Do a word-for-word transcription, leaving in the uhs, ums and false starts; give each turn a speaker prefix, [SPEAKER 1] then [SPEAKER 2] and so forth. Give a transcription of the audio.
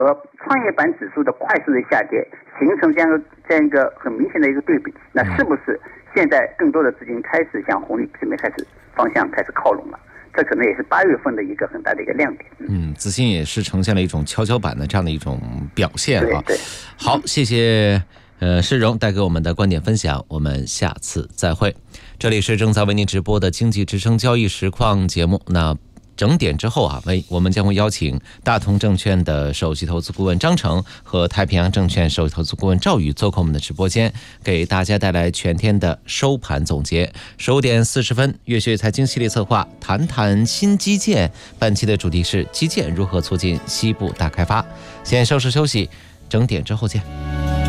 [SPEAKER 1] 创业板指数的快速的下跌，形成这样的这样一个很明显的一个对比，那是不是现在更多的资金开始向红利品类开始方向开始靠拢了？这可能也是八月份的一个很大的一个亮点。
[SPEAKER 2] 嗯，资金也是呈现了一种跷跷板的这样的一种表现啊。
[SPEAKER 1] 对对，
[SPEAKER 2] 好，谢谢呃施荣带给我们的观点分享，我们下次再会。这里是正在为您直播的经济之声交易实况节目。那整点之后啊，为我们将会邀请大同证券的首席投资顾问张成和太平洋证券首席投资顾问赵宇做客我们的直播间，给大家带来全天的收盘总结。十五点四十分，粤学财经系列策划谈谈新基建，本期的主题是基建如何促进西部大开发。先收拾休息，整点之后见。